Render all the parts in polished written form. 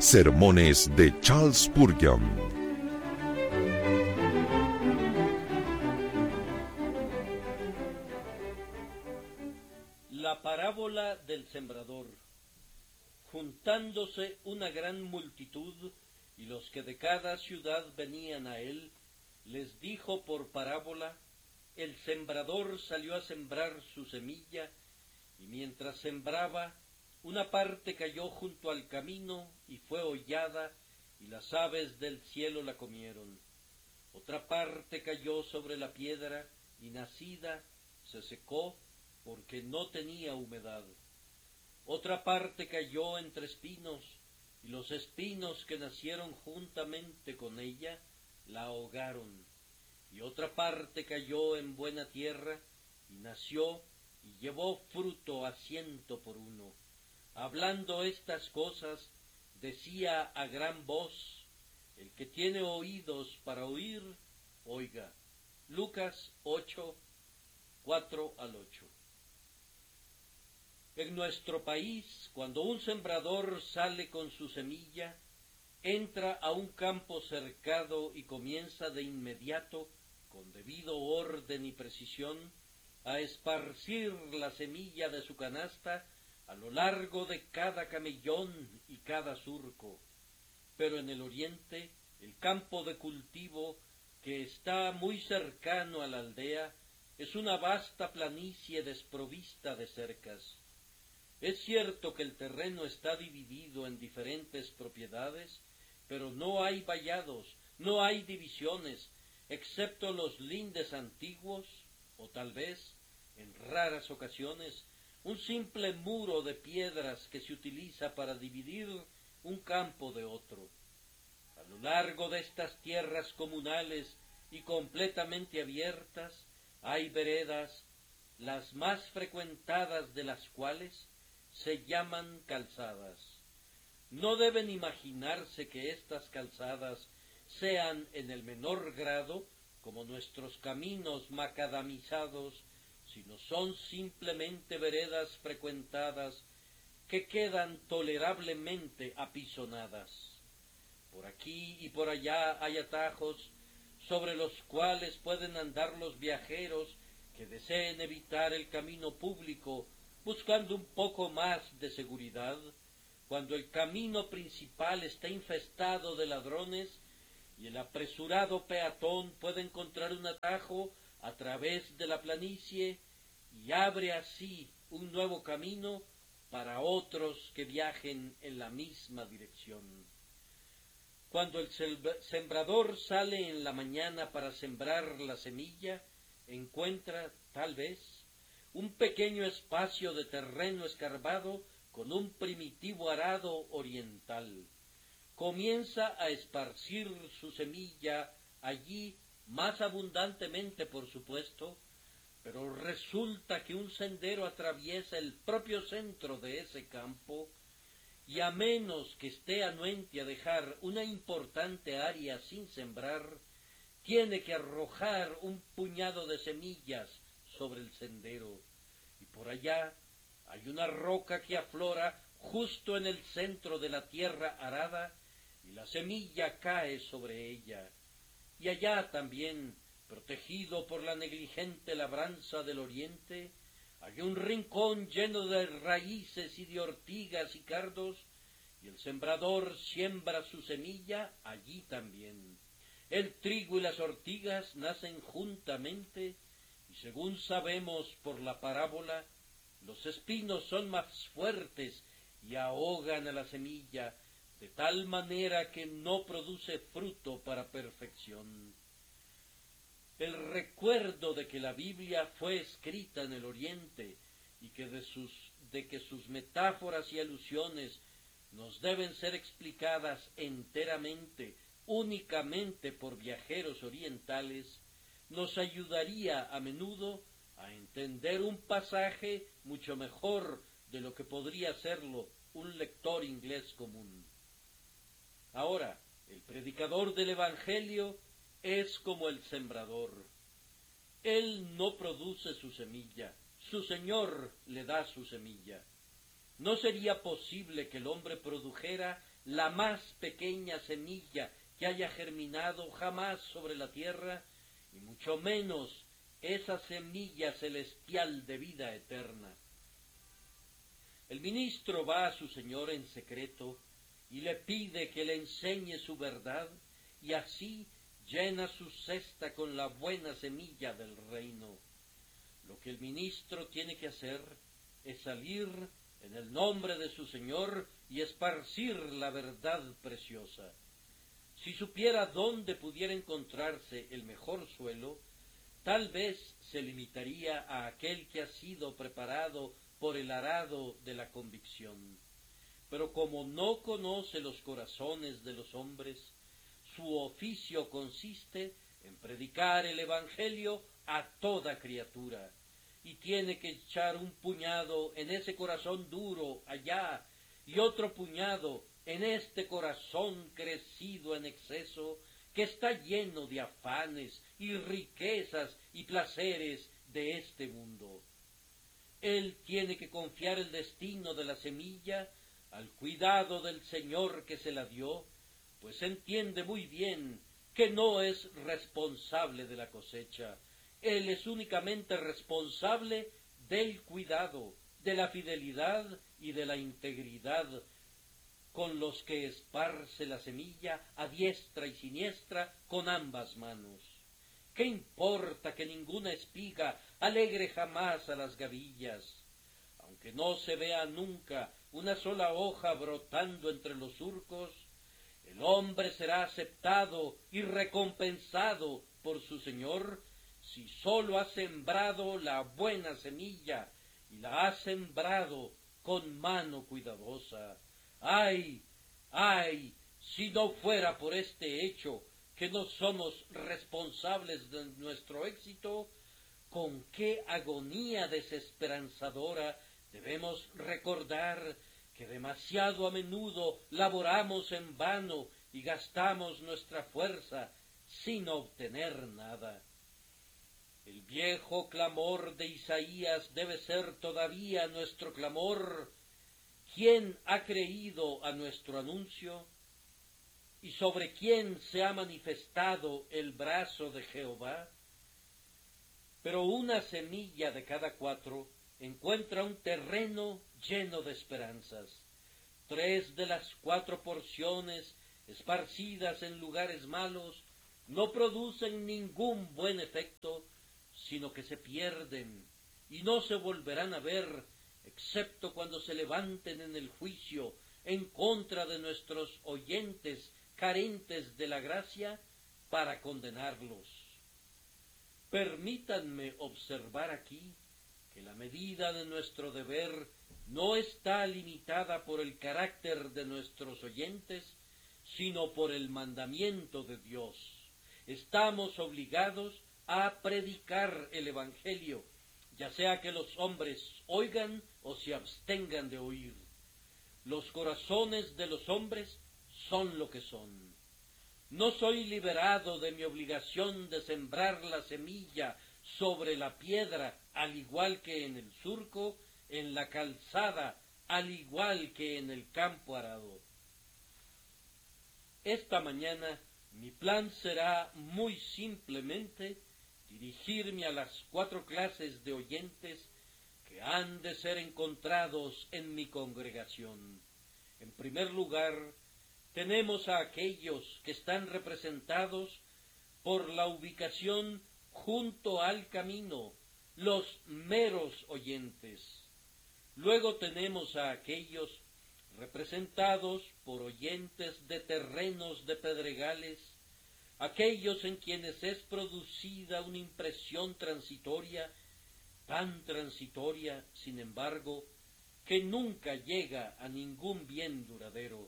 Sermones de Charles Spurgeon. La parábola del sembrador. Juntándose una gran multitud, y los que de cada ciudad venían a él, les dijo por parábola: el sembrador salió a sembrar su semilla, y mientras sembraba, una parte cayó junto al camino y fue hollada, y las aves del cielo la comieron. Otra parte cayó sobre la piedra, y nacida se secó, porque no tenía humedad. Otra parte cayó entre espinos, y los espinos que nacieron juntamente con ella la ahogaron. Y otra parte cayó en buena tierra, y nació, y llevó fruto a 100 por 1. Hablando estas cosas, decía a gran voz: el que tiene oídos para oír, oiga. Lucas 8, 4-8. En nuestro país, cuando un sembrador sale con su semilla, entra a un campo cercado y comienza de inmediato, con debido orden y precisión, a esparcir la semilla de su canasta a lo largo de cada camellón y cada surco. Pero en el oriente, el campo de cultivo, que está muy cercano a la aldea, es una vasta planicie desprovista de cercas. Es cierto que el terreno está dividido en diferentes propiedades, pero no hay vallados, no hay divisiones, excepto los lindes antiguos, o tal vez, en raras ocasiones, un simple muro de piedras que se utiliza para dividir un campo de otro. A lo largo de estas tierras comunales y completamente abiertas hay veredas, las más frecuentadas de las cuales se llaman calzadas. No deben imaginarse que estas calzadas sean en el menor grado como nuestros caminos macadamizados, sino son simplemente veredas frecuentadas que quedan tolerablemente apisonadas. Por aquí y por allá hay atajos sobre los cuales pueden andar los viajeros que deseen evitar el camino público, buscando un poco más de seguridad, cuando el camino principal está infestado de ladrones y el apresurado peatón puede encontrar un atajo a través de la planicie y abre así un nuevo camino para otros que viajen en la misma dirección. Cuando el sembrador sale en la mañana para sembrar la semilla, encuentra, tal vez, un pequeño espacio de terreno escarbado con un primitivo arado oriental. Comienza a esparcir su semilla allí más abundantemente, por supuesto, pero resulta que un sendero atraviesa el propio centro de ese campo, y a menos que esté anuente a dejar una importante área sin sembrar, tiene que arrojar un puñado de semillas sobre el sendero, y por allá hay una roca que aflora justo en el centro de la tierra arada, y la semilla cae sobre ella. Y allá también, protegido por la negligente labranza del oriente, hay un rincón lleno de raíces y de ortigas y cardos, y el sembrador siembra su semilla allí también. El trigo y las ortigas nacen juntamente, y según sabemos por la parábola, los espinos son más fuertes y ahogan a la semilla, de tal manera que no produce fruto para perfección. El recuerdo de que la Biblia fue escrita en el Oriente y que de que sus metáforas y alusiones nos deben ser explicadas enteramente, únicamente por viajeros orientales, nos ayudaría a menudo a entender un pasaje mucho mejor de lo que podría hacerlo un lector inglés común. Ahora, el predicador del Evangelio es como el sembrador. Él no produce su semilla, su Señor le da su semilla. No sería posible que el hombre produjera la más pequeña semilla que haya germinado jamás sobre la tierra, y mucho menos esa semilla celestial de vida eterna. El ministro va a su señor en secreto y le pide que le enseñe su verdad, y así llena su cesta con la buena semilla del reino. Lo que el ministro tiene que hacer es salir en el nombre de su señor y esparcir la verdad preciosa. Si supiera dónde pudiera encontrarse el mejor suelo, tal vez se limitaría a aquel que ha sido preparado por el arado de la convicción. Pero como no conoce los corazones de los hombres, su oficio consiste en predicar el Evangelio a toda criatura, y tiene que echar un puñado en ese corazón duro allá, y otro puñado en este corazón crecido en exceso, que está lleno de afanes y riquezas y placeres de este mundo. Él tiene que confiar el destino de la semilla al cuidado del Señor que se la dio, pues entiende muy bien que no es responsable de la cosecha. Él es únicamente responsable del cuidado, de la fidelidad y de la integridad con los que esparce la semilla a diestra y siniestra con ambas manos. ¿Qué importa que ninguna espiga alegre jamás a las gavillas? Aunque no se vea nunca una sola hoja brotando entre los surcos, el hombre será aceptado y recompensado por su Señor si sólo ha sembrado la buena semilla y la ha sembrado con mano cuidadosa. ¡Ay, ay! Si no fuera por este hecho, que no somos responsables de nuestro éxito, con qué agonía desesperanzadora debemos recordar que demasiado a menudo laboramos en vano y gastamos nuestra fuerza sin obtener nada. El viejo clamor de Isaías debe ser todavía nuestro clamor. ¿Quién ha creído a nuestro anuncio? ¿Y sobre quién se ha manifestado el brazo de Jehová? Pero una semilla de cada 4 encuentra un terreno lleno de esperanzas. 3 de las 4 porciones, esparcidas en lugares malos, no producen ningún buen efecto, sino que se pierden y no se volverán a ver, excepto cuando se levanten en el juicio en contra de nuestros oyentes carentes de la gracia para condenarlos. Permítanme observar aquí que la medida de nuestro deber no está limitada por el carácter de nuestros oyentes, sino por el mandamiento de Dios. Estamos obligados a predicar el Evangelio, ya sea que los hombres oigan o se abstengan de oír. Los corazones de los hombres son lo que son. No soy liberado de mi obligación de sembrar la semilla sobre la piedra, al igual que en el surco, en la calzada, al igual que en el campo arado. Esta mañana mi plan será muy simplemente dirigirme a las 4 clases de oyentes que han de ser encontrados en mi congregación. En primer lugar, tenemos a aquellos que están representados por la ubicación junto al camino, los meros oyentes. Luego tenemos a aquellos representados por oyentes de terrenos de pedregales, aquellos en quienes es producida una impresión transitoria, tan transitoria, sin embargo, que nunca llega a ningún bien duradero.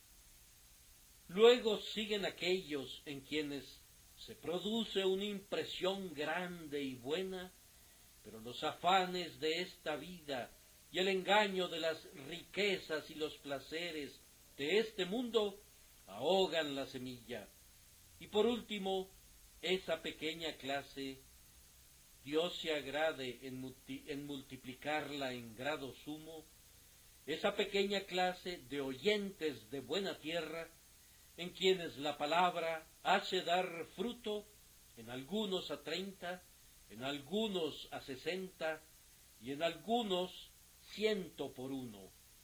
Luego siguen aquellos en quienes se produce una impresión grande y buena, pero los afanes de esta vida y el engaño de las riquezas y los placeres de este mundo ahogan la semilla. Y por último, esa pequeña clase, Dios se agrade en multiplicarla en grado sumo, esa pequeña clase de oyentes de buena tierra, en quienes la palabra hace dar fruto, en algunos a 30, en algunos a 60, y en algunos 100 por uno.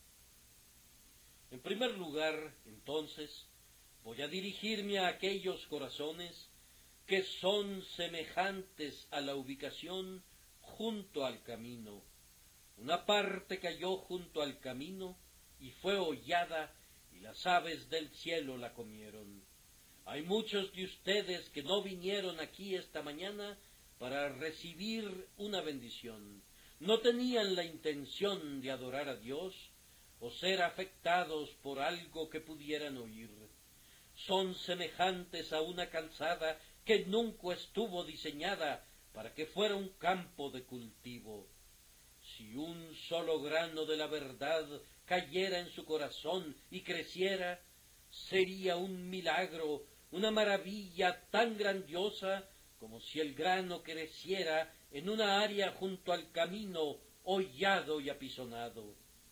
En primer lugar, entonces, voy a dirigirme a aquellos corazones que son semejantes a la ubicación junto al camino. Una parte cayó junto al camino y fue hollada, y las aves del cielo la comieron. Hay muchos de ustedes que no vinieron aquí esta mañana para recibir una bendición. No tenían la intención de adorar a Dios o ser afectados por algo que pudieran oír. Son semejantes a una calzada que nunca estuvo diseñada para que fuera un campo de cultivo. Si un solo grano de la verdad cayera en su corazón y creciera, sería un milagro, una maravilla tan grandiosa como si el grano creciera en una área junto al camino, hollado y apisonado.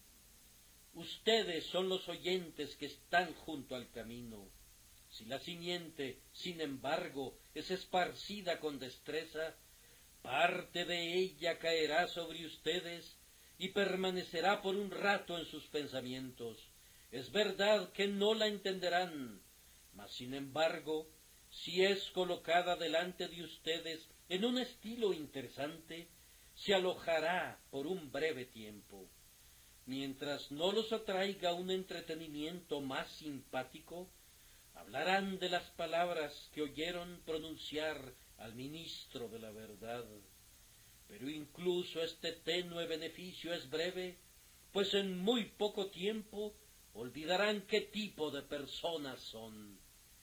Ustedes son los oyentes que están junto al camino. Si la simiente, sin embargo, es esparcida con destreza, parte de ella caerá sobre ustedes y permanecerá por un rato en sus pensamientos. Es verdad que no la entenderán, mas sin embargo, si es colocada delante de ustedes en un estilo interesante, se alojará por un breve tiempo. Mientras no los atraiga un entretenimiento más simpático, hablarán de las palabras que oyeron pronunciar al ministro de la verdad. Pero incluso este tenue beneficio es breve, pues en muy poco tiempo olvidarán qué tipo de personas son.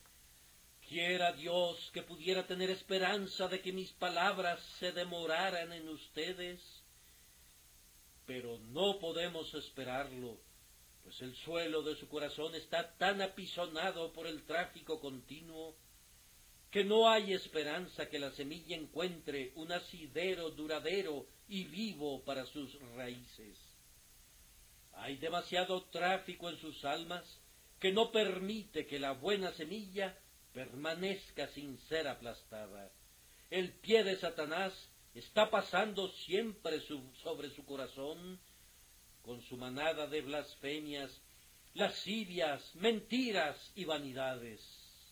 Quiera Dios que pudiera tener esperanza de que mis palabras se demoraran en ustedes, pero no podemos esperarlo, pues el suelo de su corazón está tan apisonado por el tráfico continuo que no hay esperanza que la semilla encuentre un asidero duradero y vivo para sus raíces. Hay demasiado tráfico en sus almas que no permite que la buena semilla permanezca sin ser aplastada. El pie de Satanás está pasando siempre sobre su corazón con su manada de blasfemias, lascivias, mentiras y vanidades.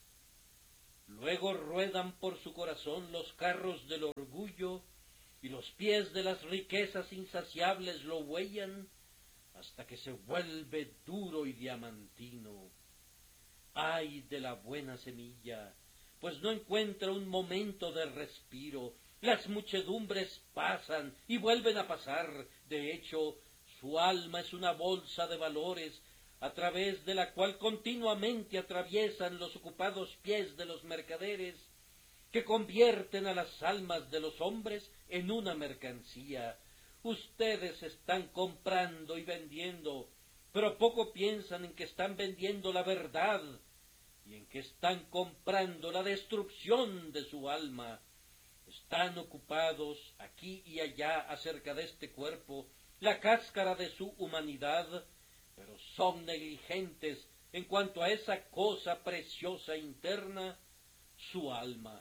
Luego ruedan por su corazón los carros del orgullo, y los pies de las riquezas insaciables lo huellan hasta que se vuelve duro y diamantino. ¡Ay de la buena semilla! Pues no encuentra un momento de respiro. Las muchedumbres pasan y vuelven a pasar. De hecho, su alma es una bolsa de valores a través de la cual continuamente atraviesan los ocupados pies de los mercaderes, que convierten a las almas de los hombres en una mercancía. Ustedes están comprando y vendiendo, pero poco piensan en que están vendiendo la verdad y en que están comprando la destrucción de su alma. Están ocupados aquí y allá acerca de este cuerpo, la cáscara de su humanidad, pero son negligentes en cuanto a esa cosa preciosa interna, su alma.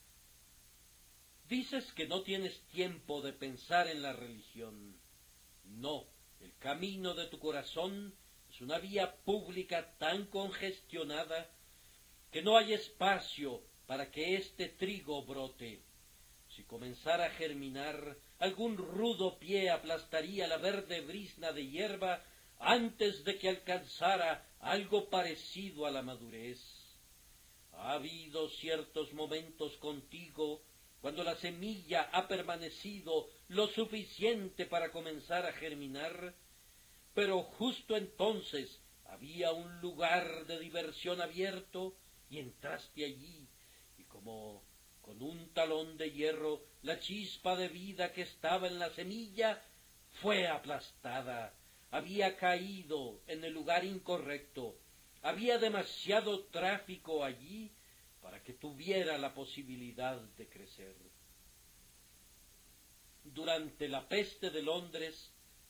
Dices que no tienes tiempo de pensar en la religión. No, el camino de tu corazón es una vía pública tan congestionada que no hay espacio para que este trigo brote. Si comenzara a germinar, algún rudo pie aplastaría la verde brizna de hierba antes de que alcanzara algo parecido a la madurez. Ha habido ciertos momentos contigo cuando la semilla ha permanecido lo suficiente para comenzar a germinar, pero justo entonces había un lugar de diversión abierto y entraste allí, y como con un talón de hierro la chispa de vida que estaba en la semilla fue aplastada. Había caído en el lugar incorrecto. Había demasiado tráfico allí para que tuviera la posibilidad de crecer. Durante la peste de Londres,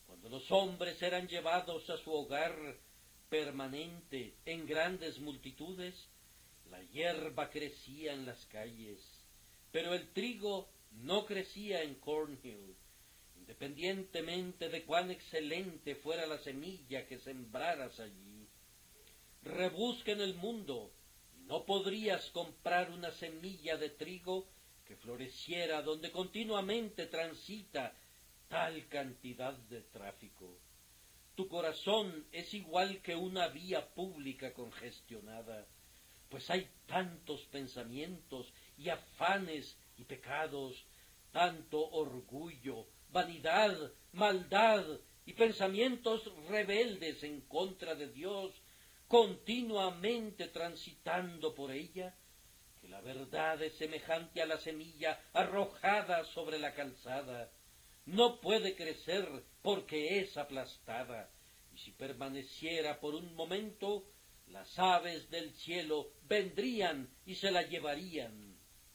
Cuando los hombres eran llevados a su hogar permanente en grandes multitudes, la hierba crecía en las calles, pero el trigo no crecía en Cornhill, independientemente de cuán excelente fuera la semilla que sembraras allí. Rebusca en el mundo y no podrías comprar una semilla de trigo que floreciera donde continuamente transita tal cantidad de tráfico. Tu corazón es igual que una vía pública congestionada, pues hay tantos pensamientos y afanes y pecados, tanto orgullo, vanidad, maldad y pensamientos rebeldes en contra de Dios, continuamente transitando por ella, que la verdad es semejante a la semilla arrojada sobre la calzada. No puede crecer porque es aplastada, y si permaneciera por un momento, las aves del cielo vendrían y se la llevarían.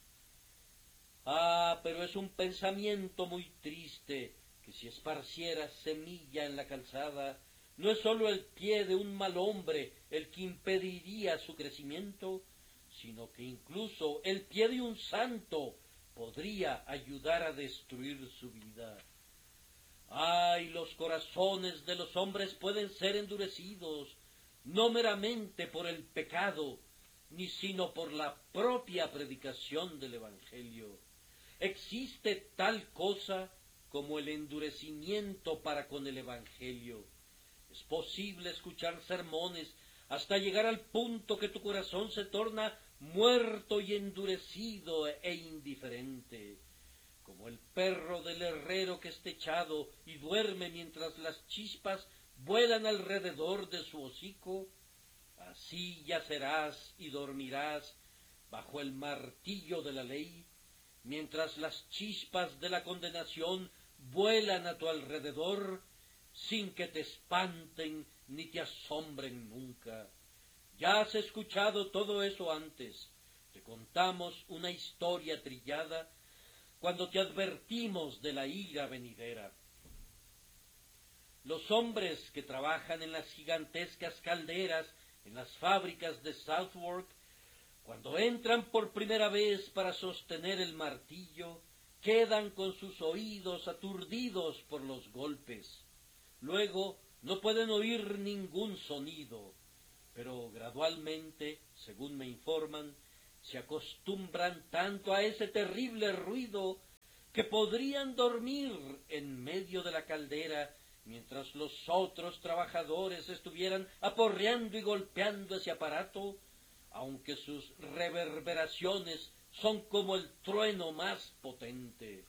Ah, pero es un pensamiento muy triste que si esparciera semilla en la calzada, no es sólo el pie de un mal hombre el que impediría su crecimiento, sino que incluso el pie de un santo podría ayudar a destruir su vida. Ay, los corazones de los hombres pueden ser endurecidos, no meramente por el pecado, ni sino por la propia predicación del Evangelio. Existe tal cosa como el endurecimiento para con el Evangelio. Es posible escuchar sermones hasta llegar al punto que tu corazón se torna muerto y endurecido e indiferente, como el perro del herrero que está echado y duerme mientras las chispas vuelan alrededor de su hocico. Así yacerás y dormirás bajo el martillo de la ley, mientras las chispas de la condenación vuelan a tu alrededor, sin que te espanten ni te asombren nunca. Ya has escuchado todo eso antes. Te contamos una historia trillada cuando te advertimos de la ira venidera. Los hombres que trabajan en las gigantescas calderas en las fábricas de Southwark, cuando entran por primera vez para sostener el martillo, quedan con sus oídos aturdidos por los golpes. Luego no pueden oír ningún sonido, pero gradualmente, según me informan, se acostumbran tanto a ese terrible ruido que podrían dormir en medio de la caldera mientras los otros trabajadores estuvieran aporreando y golpeando ese aparato, aunque sus reverberaciones son como el trueno más potente.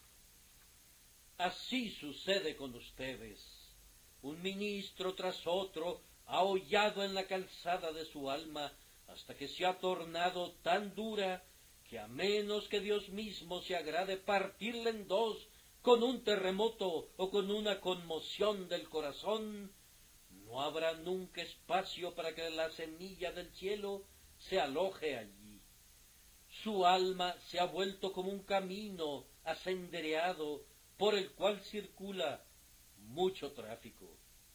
Así sucede con ustedes. Un ministro tras otro ha hollado en la calzada de su alma hasta que se ha tornado tan dura que a menos que Dios mismo se agrade partirla en dos con un terremoto o con una conmoción del corazón, no habrá nunca espacio para que la semilla del cielo se aloje allí. Su alma se ha vuelto como un camino asendereado por el cual circula mucho tráfico.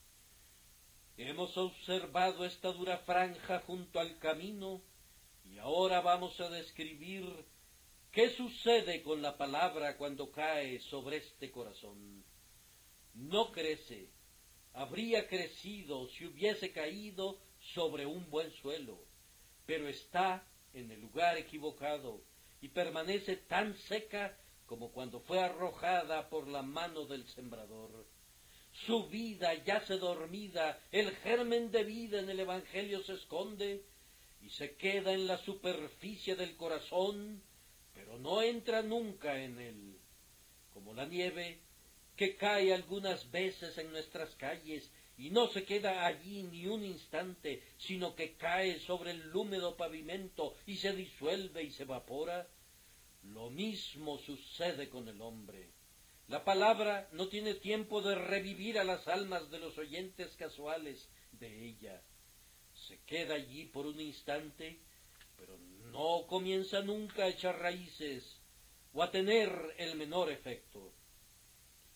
Hemos observado esta dura franja junto al camino y ahora vamos a describir qué sucede con la palabra cuando cae sobre este corazón. No crece, habría crecido si hubiese caído sobre un buen suelo, pero está en el lugar equivocado y permanece tan seca como cuando fue arrojada por la mano del sembrador. Su vida yace dormida, el germen de vida en el Evangelio se esconde y se queda en la superficie del corazón, pero no entra nunca en él. Como la nieve que cae algunas veces en nuestras calles y no se queda allí ni un instante, sino que cae sobre el húmedo pavimento y se disuelve y se evapora, lo mismo sucede con el hombre. La palabra no tiene tiempo de revivir a las almas de los oyentes casuales de ella. Se queda allí por un instante, pero no comienza nunca a echar raíces o a tener el menor efecto.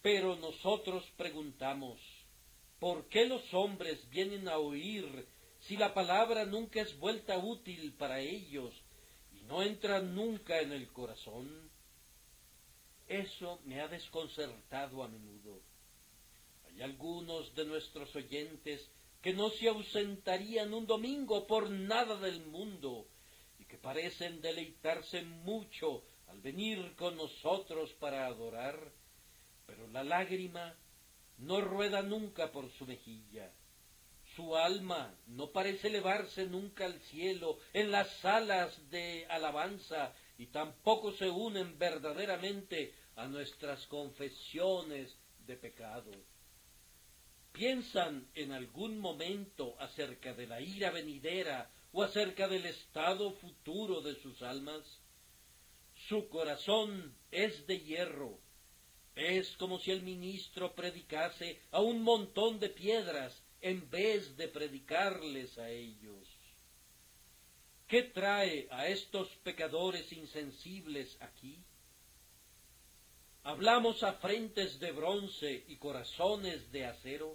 Pero nosotros preguntamos, ¿por qué los hombres vienen a oír si la palabra nunca es vuelta útil para ellos y no entra nunca en el corazón? Eso me ha desconcertado a menudo. Hay algunos de nuestros oyentes que no se ausentarían un domingo por nada del mundo y que parecen deleitarse mucho al venir con nosotros para adorar, pero la lágrima no rueda nunca por su mejilla. Su alma no parece elevarse nunca al cielo en las salas de alabanza y tampoco se unen verdaderamente a nuestras confesiones de pecado. ¿Piensan en algún momento acerca de la ira venidera o acerca del estado futuro de sus almas? Su corazón es de hierro. Es como si el ministro predicase a un montón de piedras en vez de predicarles a ellos. ¿Qué trae a estos pecadores insensibles aquí? ¿Hablamos a frentes de bronce y corazones de acero?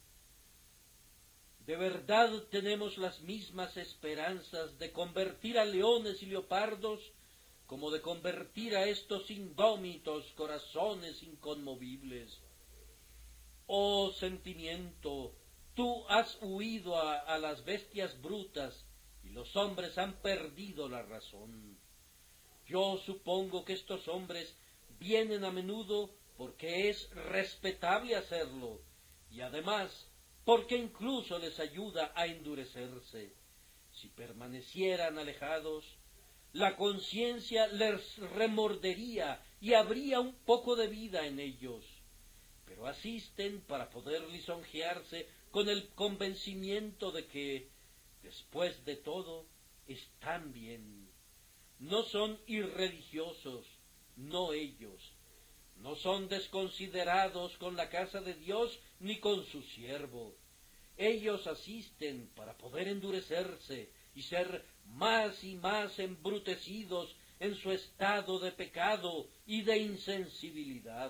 ¿De verdad tenemos las mismas esperanzas de convertir a leones y leopardos como de convertir a estos indómitos corazones inconmovibles? Oh sentimiento, tú has huido a las bestias brutas y los hombres han perdido la razón. Yo supongo que estos hombres vienen a menudo porque es respetable hacerlo y además porque incluso les ayuda a endurecerse. Si permanecieran alejados, la conciencia les remordería y habría un poco de vida en ellos, pero asisten para poder lisonjearse con el convencimiento de que, después de todo, están bien. No son irreligiosos, no ellos. No son desconsiderados con la casa de Dios ni con su siervo. Ellos asisten para poder endurecerse y ser más y más embrutecidos en su estado de pecado y de insensibilidad.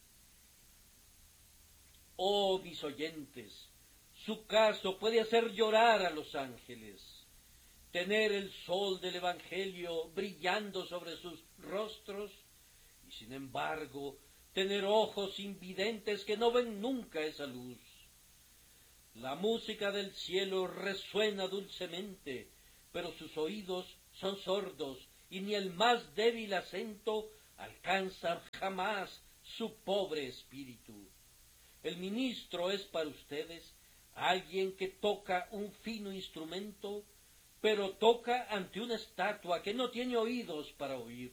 Oh mis oyentes, su caso puede hacer llorar a los ángeles. Tener el sol del Evangelio brillando sobre sus rostros y sin embargo tener ojos invidentes que no ven nunca esa luz. La música del cielo resuena dulcemente, pero sus oídos son sordos y ni el más débil acento alcanza jamás su pobre espíritu. El ministro es para ustedes alguien que toca un fino instrumento, pero toca ante una estatua que no tiene oídos para oír.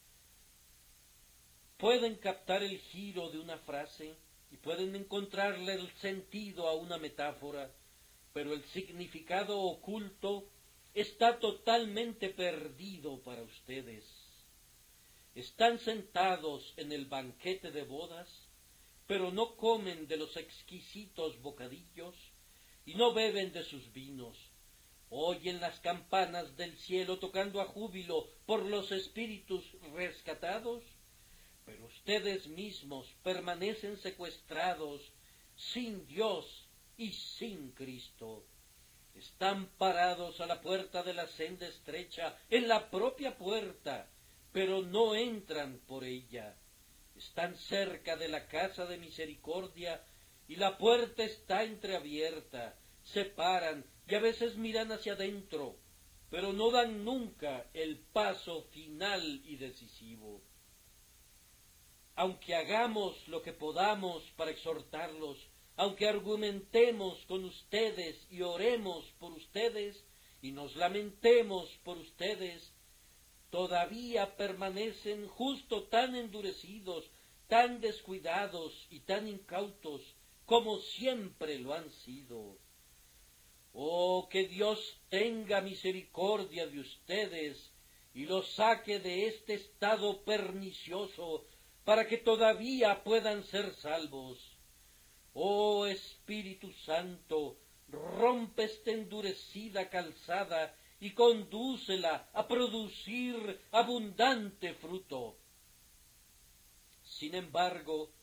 Pueden captar el giro de una frase y pueden encontrarle el sentido a una metáfora, pero el significado oculto está totalmente perdido para ustedes. Están sentados en el banquete de bodas, pero no comen de los exquisitos bocadillos y no beben de sus vinos. Oyen las campanas del cielo tocando a júbilo por los espíritus rescatados, pero ustedes mismos permanecen secuestrados, sin Dios y sin Cristo. Están parados a la puerta de la senda estrecha, en la propia puerta, pero no entran por ella. Están cerca de la casa de misericordia, y la puerta está entreabierta. Se paran y a veces miran hacia adentro, pero no dan nunca el paso final y decisivo. Aunque hagamos lo que podamos para exhortarlos, aunque argumentemos con ustedes y oremos por ustedes y nos lamentemos por ustedes, todavía permanecen justo tan endurecidos, tan descuidados y tan incautos como siempre lo han sido. Oh, que Dios tenga misericordia de ustedes y los saque de este estado pernicioso para que todavía puedan ser salvos. Oh Espíritu Santo, rompe esta endurecida calzada y condúcela a producir abundante fruto. Sin embargo,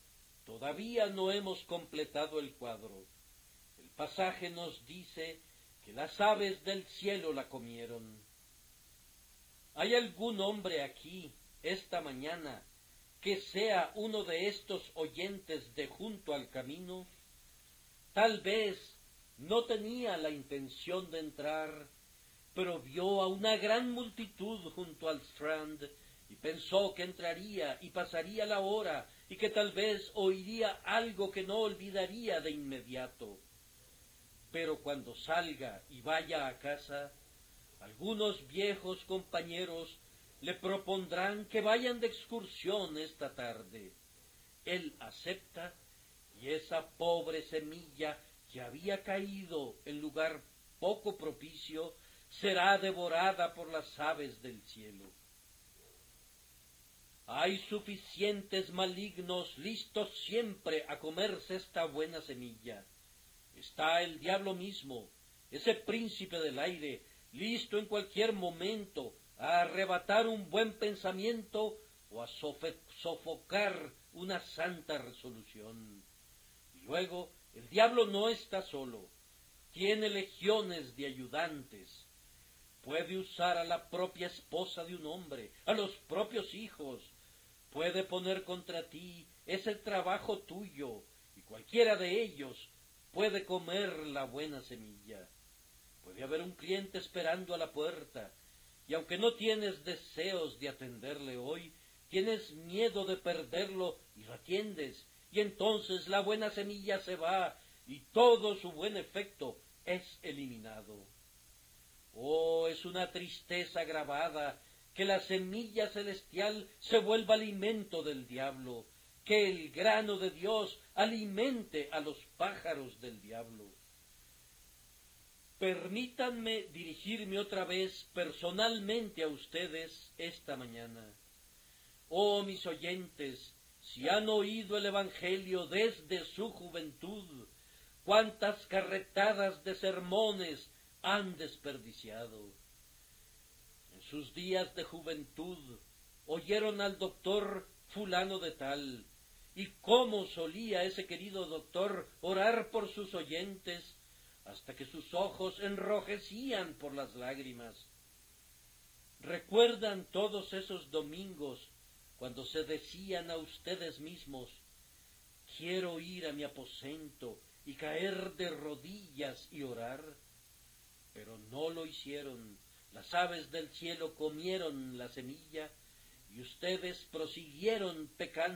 Todavía no hemos completado el cuadro. El pasaje nos dice que las aves del cielo la comieron. ¿Hay algún hombre aquí, esta mañana, que sea uno de estos oyentes de junto al camino? Tal vez no tenía la intención de entrar, pero vio a una gran multitud junto al Strand y pensó que entraría y pasaría la hora y que tal vez oiría algo que no olvidaría de inmediato. Pero cuando salga y vaya a casa, algunos viejos compañeros le propondrán que vayan de excursión esta tarde. Él acepta y esa pobre semilla que había caído en lugar poco propicio será devorada por las aves del cielo. Hay suficientes malignos listos siempre a comerse esta buena semilla. Está el diablo mismo, ese príncipe del aire, listo en cualquier momento a arrebatar un buen pensamiento o a sofocar una santa resolución. Y luego, el diablo no está solo, tiene legiones de ayudantes. Puede usar a la propia esposa de un hombre, a los propios hijos. Puede poner contra ti ese trabajo tuyo, y cualquiera de ellos puede comer la buena semilla. Puede haber un cliente esperando a la puerta, y aunque no tienes deseos de atenderle hoy, tienes miedo de perderlo y lo atiendes, y entonces la buena semilla se va, y todo su buen efecto es eliminado. Oh, es una tristeza grabada que la semilla celestial se vuelva alimento del diablo, que el grano de Dios alimente a los pájaros del diablo. Permítanme dirigirme otra vez personalmente a ustedes esta mañana. Oh, mis oyentes, si han oído el Evangelio desde su juventud, cuántas carretadas de sermones han desperdiciado. En sus días de juventud oyeron al doctor fulano de tal, y cómo solía ese querido doctor orar por sus oyentes, hasta que sus ojos enrojecían por las lágrimas. ¿Recuerdan todos esos domingos cuando se decían a ustedes mismos, quiero ir a mi aposento y caer de rodillas y orar? Pero no lo hicieron. Las aves del cielo comieron la semilla y ustedes prosiguieron pecando